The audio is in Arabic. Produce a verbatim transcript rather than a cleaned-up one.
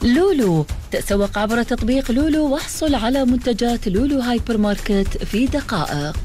لولو، تسوق عبر تطبيق لولو واحصل على منتجات لولو هايبر ماركت في دقائق.